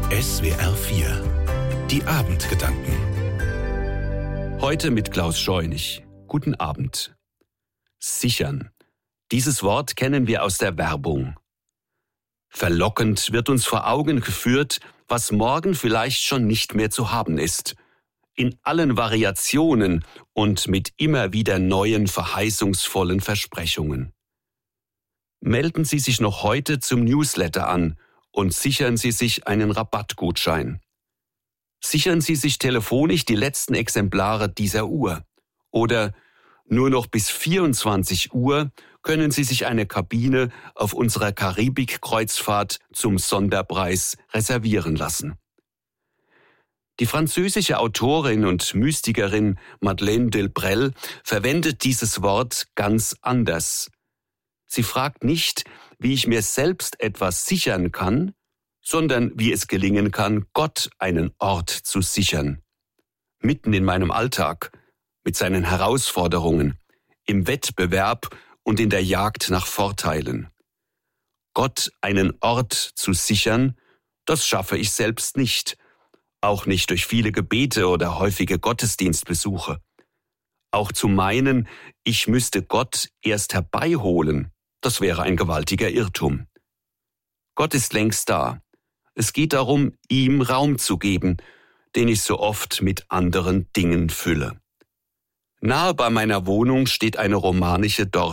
SWR 4 Die Abendgedanken. Heute mit Klaus Scheunig. Guten Abend. Sichern. Dieses Wort kennen wir aus der Werbung. Verlockend wird uns vor Augen geführt, was morgen vielleicht schon nicht mehr zu haben ist. In allen Variationen und mit immer wieder neuen verheißungsvollen Versprechungen. Melden Sie sich noch heute zum Newsletter an und sichern Sie sich einen Rabattgutschein. Sichern Sie sich telefonisch die letzten Exemplare dieser Uhr. Oder nur noch bis 24 Uhr können Sie sich eine Kabine auf unserer Karibik-Kreuzfahrt zum Sonderpreis reservieren lassen. Die französische Autorin und Mystikerin Madeleine Delbrel verwendet dieses Wort ganz anders. Sie fragt nicht, wie ich mir selbst etwas sichern kann, sondern wie es gelingen kann, Gott einen Ort zu sichern. Mitten in meinem Alltag, mit seinen Herausforderungen, im Wettbewerb und in der Jagd nach Vorteilen. Gott einen Ort zu sichern, das schaffe ich selbst nicht, auch nicht durch viele Gebete oder häufige Gottesdienstbesuche. Auch zu meinen, ich müsste Gott erst herbeiholen, das wäre ein gewaltiger Irrtum. Gott ist längst da. Es geht darum, ihm Raum zu geben, den ich so oft mit anderen Dingen fülle. Nahe bei meiner Wohnung steht eine romanische Dorfkirche.